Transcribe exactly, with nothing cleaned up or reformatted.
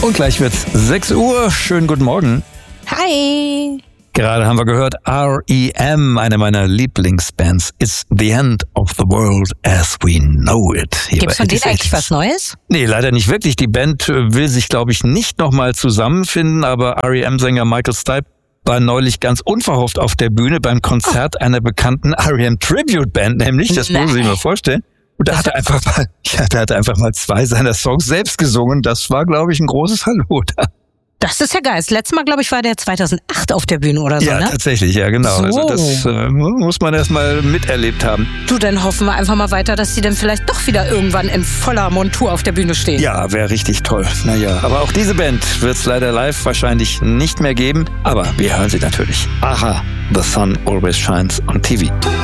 Und gleich wird's sechs Uhr. Schönen guten Morgen. Hi. Gerade haben wir gehört, R E M, eine meiner Lieblingsbands. It's the end of the world as we know it. Hier Gibt's bei von denen eighty-eight. eigentlich was Neues? Nee, leider nicht wirklich. Die Band will sich, glaube ich, nicht nochmal zusammenfinden, aber R E M-Sänger Michael Stipe war neulich ganz unverhofft auf der Bühne beim Konzert oh. einer bekannten R E M-Tribute-Band, nämlich, das muss ich mir vorstellen. Und da hat er einfach mal, ja, da hat er einfach mal zwei seiner Songs selbst gesungen. Das war, glaube ich, ein großes Hallo da. Das ist ja geil. Das letzte Mal, glaube ich, war der zweitausendacht auf der Bühne oder so, ja, ne? Ja, tatsächlich, ja, genau. So. Also das äh, muss man erst mal miterlebt haben. Du, dann hoffen wir einfach mal weiter, dass die dann vielleicht doch wieder irgendwann in voller Montur auf der Bühne stehen. Ja, wäre richtig toll. Naja, aber auch diese Band wird es leider live wahrscheinlich nicht mehr geben. Aber wir hören sie natürlich. Aha, The Sun Always Shines on T V.